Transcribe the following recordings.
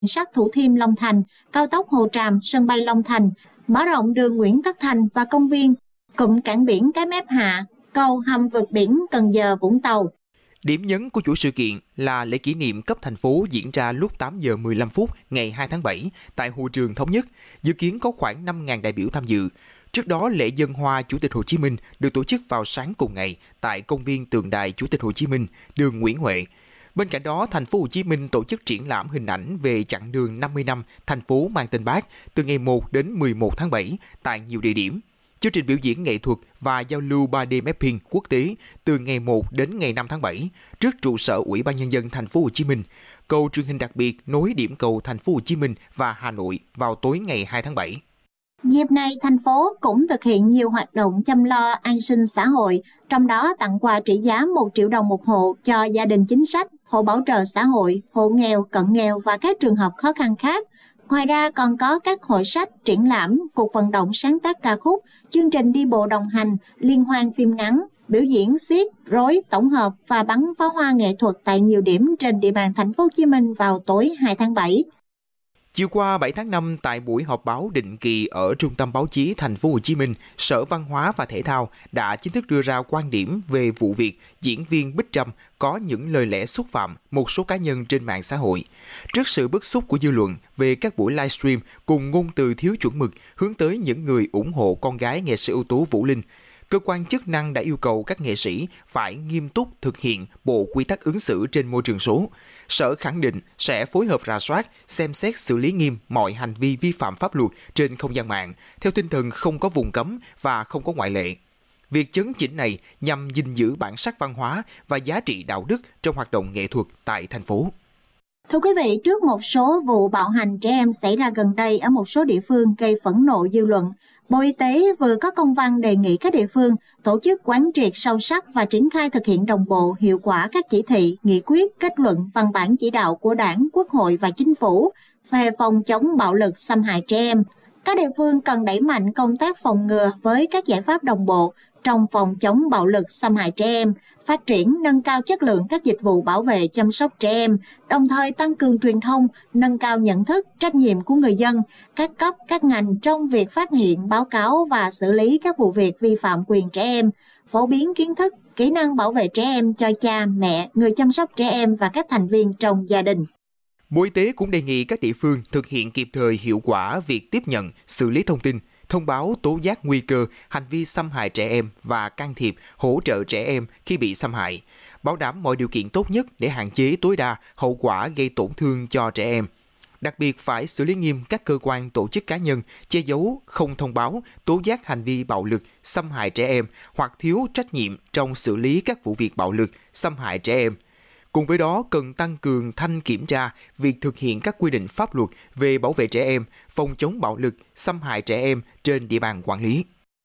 sắt Thủ Thiêm Long Thành, cao tốc Hồ Tràm, sân bay Long Thành, mở rộng đường Nguyễn Tất Thành và công viên, cụm cảng biển Cái Mép Hạ, cầu hầm vượt biển Cần Giờ Vũng Tàu. Điểm nhấn của chuỗi sự kiện là lễ kỷ niệm cấp thành phố diễn ra lúc 8 giờ 15 phút ngày 2 tháng 7 tại Hội trường Thống Nhất, dự kiến có khoảng 5.000 đại biểu tham dự. Trước đó, lễ dâng hoa Chủ tịch Hồ Chí Minh được tổ chức vào sáng cùng ngày tại công viên tượng đài Chủ tịch Hồ Chí Minh, đường Nguyễn Huệ. Bên cạnh đó, thành phố Hồ Chí Minh tổ chức triển lãm hình ảnh về chặng đường 50 năm thành phố mang tên Bác từ ngày 1 đến 11 tháng 7 tại nhiều địa điểm. Chương trình biểu diễn nghệ thuật và giao lưu 3D mapping quốc tế từ ngày 1 đến ngày 5 tháng 7 trước trụ sở Ủy ban Nhân dân thành phố Hồ Chí Minh. Cầu truyền hình đặc biệt nối điểm cầu thành phố Hồ Chí Minh và Hà Nội vào tối ngày 2 tháng 7. Dịp này, thành phố cũng thực hiện nhiều hoạt động chăm lo an sinh xã hội, trong đó tặng quà trị giá 1 triệu đồng một hộ cho gia đình chính sách, hộ bảo trợ xã hội, hộ nghèo, cận nghèo và các trường hợp khó khăn khác. Ngoài ra còn có các hội sách, triển lãm, cuộc vận động sáng tác ca khúc, chương trình đi bộ đồng hành, liên hoan phim ngắn, biểu diễn xiếc, rối, tổng hợp và bắn pháo hoa nghệ thuật tại nhiều điểm trên địa bàn thành phố Hồ Chí Minh vào tối 2 tháng 7. Chiều qua 7 tháng 5 tại buổi họp báo định kỳ ở Trung tâm Báo chí Thành phố Hồ Chí Minh, Sở Văn hóa và Thể thao đã chính thức đưa ra quan điểm về vụ việc diễn viên Bích Trâm có những lời lẽ xúc phạm một số cá nhân trên mạng xã hội. Trước sự bức xúc của dư luận về các buổi livestream cùng ngôn từ thiếu chuẩn mực hướng tới những người ủng hộ con gái nghệ sĩ ưu tú Vũ Linh, cơ quan chức năng đã yêu cầu các nghệ sĩ phải nghiêm túc thực hiện bộ quy tắc ứng xử trên môi trường số. Sở khẳng định sẽ phối hợp rà soát, xem xét xử lý nghiêm mọi hành vi vi phạm pháp luật trên không gian mạng, theo tinh thần không có vùng cấm và không có ngoại lệ. Việc chấn chỉnh này nhằm gìn giữ bản sắc văn hóa và giá trị đạo đức trong hoạt động nghệ thuật tại thành phố. Thưa quý vị, trước một số vụ bạo hành trẻ em xảy ra gần đây ở một số địa phương gây phẫn nộ dư luận, Bộ Y tế vừa có công văn đề nghị các địa phương tổ chức quán triệt sâu sắc và triển khai thực hiện đồng bộ hiệu quả các chỉ thị, nghị quyết, kết luận, văn bản chỉ đạo của Đảng, Quốc hội và Chính phủ về phòng chống bạo lực xâm hại trẻ em. Các địa phương cần đẩy mạnh công tác phòng ngừa với các giải pháp đồng bộ trong phòng chống bạo lực xâm hại trẻ em, phát triển, nâng cao chất lượng các dịch vụ bảo vệ chăm sóc trẻ em, đồng thời tăng cường truyền thông, nâng cao nhận thức, trách nhiệm của người dân, các cấp, các ngành trong việc phát hiện, báo cáo và xử lý các vụ việc vi phạm quyền trẻ em, phổ biến kiến thức, kỹ năng bảo vệ trẻ em cho cha, mẹ, người chăm sóc trẻ em và các thành viên trong gia đình. Bộ Y tế cũng đề nghị các địa phương thực hiện kịp thời hiệu quả việc tiếp nhận, xử lý thông tin, thông báo tố giác nguy cơ hành vi xâm hại trẻ em và can thiệp, hỗ trợ trẻ em khi bị xâm hại, bảo đảm mọi điều kiện tốt nhất để hạn chế tối đa hậu quả gây tổn thương cho trẻ em. Đặc biệt phải xử lý nghiêm các cơ quan tổ chức cá nhân che giấu, không thông báo, tố giác hành vi bạo lực, xâm hại trẻ em hoặc thiếu trách nhiệm trong xử lý các vụ việc bạo lực, xâm hại trẻ em. Cùng với đó, cần tăng cường thanh kiểm tra việc thực hiện các quy định pháp luật về bảo vệ trẻ em, phòng chống bạo lực, xâm hại trẻ em trên địa bàn quản lý.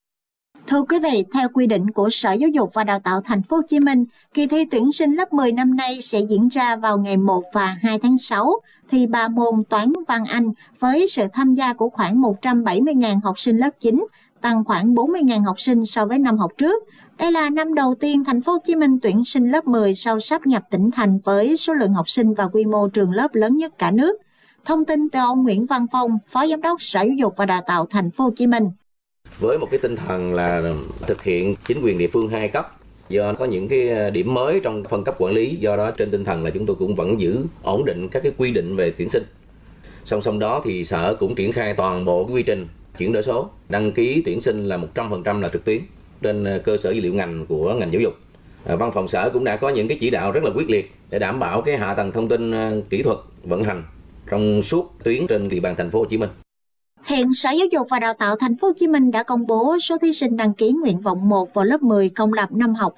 Thưa quý vị, theo quy định của Sở Giáo dục và Đào tạo Thành phố Hồ Chí Minh, kỳ thi tuyển sinh lớp 10 năm nay sẽ diễn ra vào ngày 1 và 2 tháng 6, thi 3 môn toán, văn, Anh với sự tham gia của khoảng 170.000 học sinh lớp 9, tăng khoảng 40.000 học sinh so với năm học trước. Đây là năm đầu tiên Thành phố Hồ Chí Minh tuyển sinh lớp 10 sau sáp nhập tỉnh thành với số lượng học sinh và quy mô trường lớp lớn nhất cả nước. Thông tin từ ông Nguyễn Văn Phong, Phó Giám đốc Sở Giáo dục và Đào tạo Thành phố Hồ Chí Minh. Với một cái tinh thần là thực hiện chính quyền địa phương 2 cấp, do có những cái điểm mới trong phân cấp quản lý, do đó trên tinh thần là chúng tôi cũng vẫn giữ ổn định các cái quy định về tuyển sinh. Song song đó thì Sở cũng triển khai toàn bộ quy trình chuyển đổi số, đăng ký tuyển sinh là 100% là trực tuyến trên cơ sở dữ liệu ngành của ngành giáo dục. Văn phòng Sở cũng đã có những cái chỉ đạo rất là quyết liệt để đảm bảo cái hạ tầng thông tin kỹ thuật vận hành trong suốt tuyến trên địa bàn Thành phố Hồ Chí Minh. Hiện Sở Giáo dục và Đào tạo Thành phố Hồ Chí Minh đã công bố số thí sinh đăng ký nguyện vọng 1 vào lớp 10 công lập năm học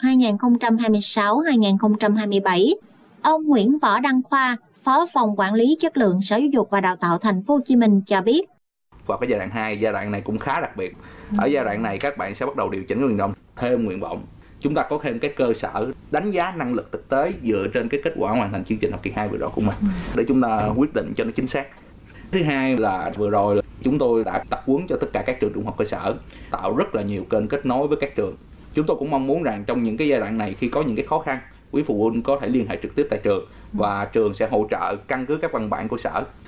2026-2027. Ông Nguyễn Võ Đăng Khoa, Phó phòng quản lý chất lượng Sở Giáo dục và Đào tạo Thành phố Hồ Chí Minh cho biết. Và cái giai đoạn 2, giai đoạn này cũng khá đặc biệt. Ở giai đoạn này các bạn sẽ bắt đầu điều chỉnh nguyện vọng thêm nguyện vọng. Chúng ta có thêm cái cơ sở đánh giá năng lực thực tế dựa trên cái kết quả hoàn thành chương trình học kỳ 2 vừa rồi của mình để chúng ta quyết định cho nó chính xác. Thứ hai là vừa rồi chúng tôi đã tập huấn cho tất cả các trường trung học cơ sở, tạo rất là nhiều kênh kết nối với các trường. Chúng tôi cũng mong muốn rằng trong những cái giai đoạn này khi có những cái khó khăn, quý phụ huynh có thể liên hệ trực tiếp tại trường và trường sẽ hỗ trợ căn cứ các văn bản của Sở